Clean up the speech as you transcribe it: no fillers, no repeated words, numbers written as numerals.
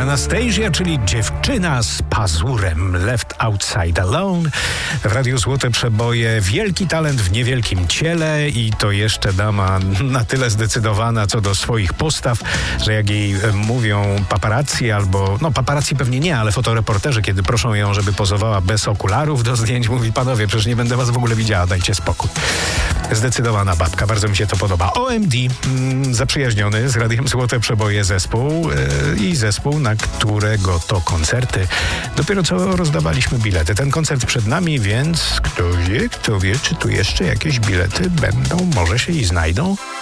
Anastasia, czyli dziewczyna z pazurem, Left Outside Alone. W Radiu Złote Przeboje, wielki talent w niewielkim ciele i to jeszcze dama na tyle zdecydowana co do swoich postaw, że jak jej mówią paparazzi albo, paparazzi pewnie nie, ale fotoreporterzy, kiedy proszą ją, żeby pozowała bez okularów do zdjęć, mówi: panowie, przecież nie będę was w ogóle widziała, dajcie spokój. Zdecydowana babka, bardzo mi się to podoba. OMD, zaprzyjaźniony z Radiem Złote Przeboje zespół i zespół, na którego to koncerty dopiero co rozdawaliśmy bilety. Ten koncert przed nami, więc kto wie, czy tu jeszcze jakieś bilety będą, może się i znajdą.